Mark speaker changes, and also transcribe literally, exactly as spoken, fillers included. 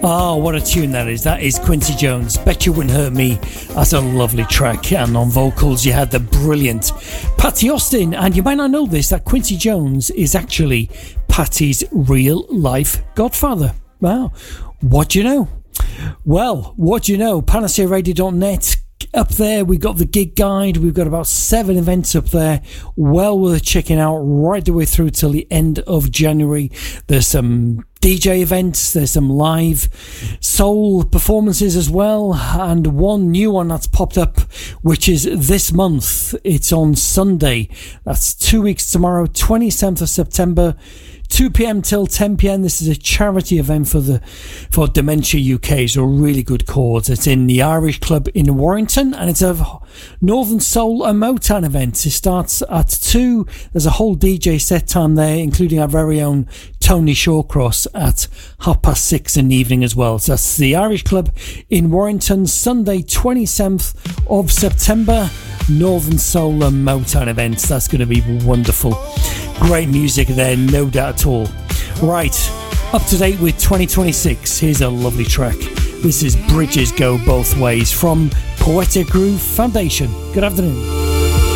Speaker 1: Oh, what a tune that is. That is Quincy Jones. Bet You Wouldn't Hurt Me. That's a lovely track. And on vocals, you had the brilliant Patty Austin. And you might not know this, that Quincy Jones is actually Patty's real life godfather. Wow. What do you know? Well, what do you know? panacea radio dot net. Up there, we've got the gig guide. We've got about seven events up there. Well worth checking out right the way through till the end of January. There's some D J events, there's some live soul performances as well, and one new one that's popped up, which is this month. It's on Sunday. That's two weeks tomorrow, twenty-seventh of September. two p.m. till ten p.m. This is a charity event for the for Dementia U K. It's a really good cause. It's in the Irish Club in Warrington, and it's a Northern Soul and Motown event. It starts at two. There's a whole D J set time there, including our very own Tony Shawcross at half past six in the evening as well. So that's the Irish Club in Warrington, Sunday twenty-seventh of September. Northern Soul and Motown events. That's going to be wonderful. Great music there, no doubt at all. Right, up to date with twenty twenty-six. Here's a lovely track. This is Bridges Go Both Ways from Poetic Groove Foundation. Good afternoon.